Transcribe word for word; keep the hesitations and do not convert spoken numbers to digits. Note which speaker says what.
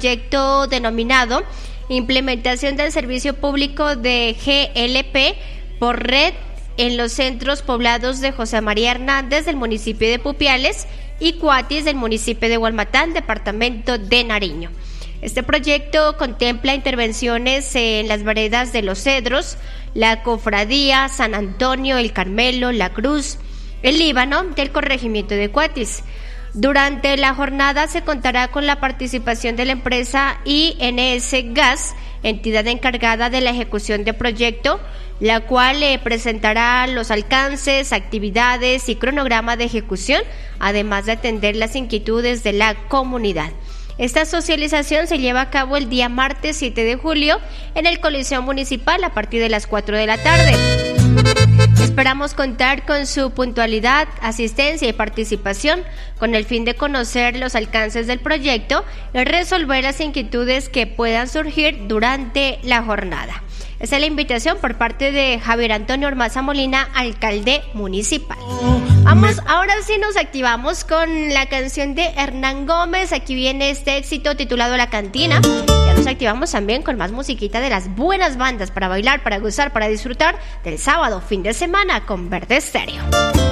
Speaker 1: proyecto denominado Implementación del Servicio Público de G L P por red en los centros poblados de José María Hernández del municipio de Pupiales y Cuatis del municipio de Hualmatán, departamento de Nariño. Este proyecto contempla intervenciones en las veredas de Los Cedros, La Cofradía, San Antonio, El Carmelo, La Cruz, El Líbano del corregimiento de Cuatis. Durante la jornada se contará con la participación de la empresa I N S Gas, entidad encargada de la ejecución del proyecto, la cual eh, presentará los alcances, actividades y cronograma de ejecución, además de atender las inquietudes de la comunidad. Esta socialización se lleva a cabo el día martes siete de julio en el Coliseo Municipal a partir de las cuatro de la tarde. Esperamos contar con su puntualidad, asistencia y participación con el fin de conocer los alcances del proyecto y resolver las inquietudes que puedan surgir durante la jornada. Esa es la invitación por parte de Javier Antonio Ormaza Molina, alcalde municipal. Vamos, ahora sí nos activamos con la canción de Hernán Gómez. Aquí viene este éxito titulado La Cantina. Ya nos activamos también con más musiquita de las buenas bandas para bailar, para gozar, para disfrutar del sábado, fin de semana con Verde Estéreo.